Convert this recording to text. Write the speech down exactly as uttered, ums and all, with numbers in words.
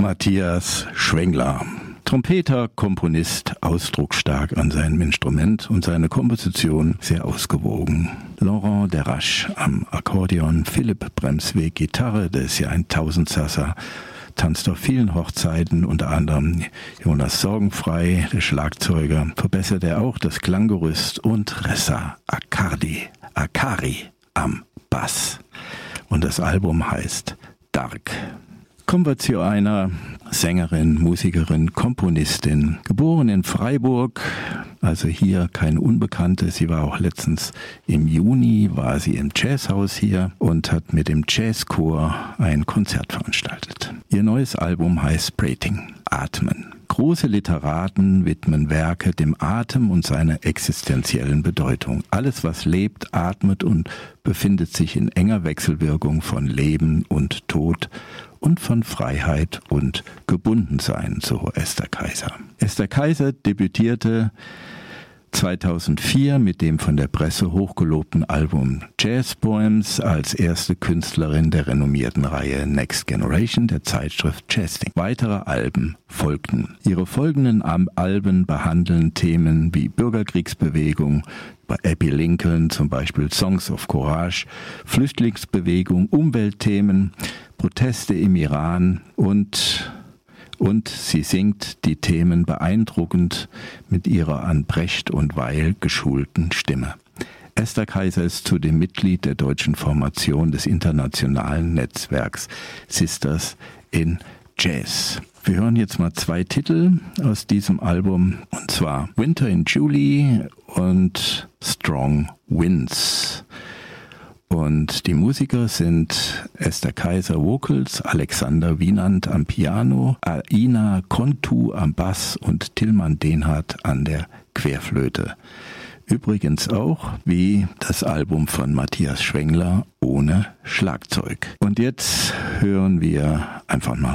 Matthias Schwengler. Trompeter, Komponist, ausdrucksstark an seinem Instrument und seine Komposition sehr ausgewogen. Laurent Derache am Akkordeon, Philipp Bremsweg Gitarre, der ist ja ein Tausendsasser, tanzt auf vielen Hochzeiten, unter anderem Jonas Sorgenfrei, der Schlagzeuger, verbessert er auch das Klanggerüst, und Ressa Akari, Akari am Bass. Und das Album heißt Dark. Kommen wir zu einer Sängerin, Musikerin, Komponistin, geboren in Freiburg, also hier kein Unbekannte. Sie war auch letztens im Juni, war sie im Jazzhaus hier und hat mit dem Jazzchor ein Konzert veranstaltet. Ihr neues Album heißt Breathing, Atmen. Große Literaten widmen Werke dem Atem und seiner existenziellen Bedeutung. Alles, was lebt, atmet und befindet sich in enger Wechselwirkung von Leben und Tod und von Freiheit und Gebundensein, so Esther Kaiser. Esther Kaiser debütierte zweitausendvier mit dem von der Presse hochgelobten Album Jazz Poems als erste Künstlerin der renommierten Reihe Next Generation der Zeitschrift Jazzing. Weitere Alben folgten. Ihre folgenden Alben behandeln Themen wie Bürgerkriegsbewegung, bei Abby Lincoln zum Beispiel Songs of Courage, Flüchtlingsbewegung, Umweltthemen, Proteste im Iran und Und sie singt die Themen beeindruckend mit ihrer an Brecht und Weil geschulten Stimme. Esther Kaiser ist zudem Mitglied der deutschen Formation des internationalen Netzwerks Sisters in Jazz. Wir hören jetzt mal zwei Titel aus diesem Album, und zwar Winter in Julie und Strong Winds. Und die Musiker sind Esther Kaiser Vocals, Alexander Wienand am Piano, Aina Kontu am Bass und Tilman Denhardt an der Querflöte. Übrigens auch wie das Album von Matthias Schwengler ohne Schlagzeug. Und jetzt hören wir einfach mal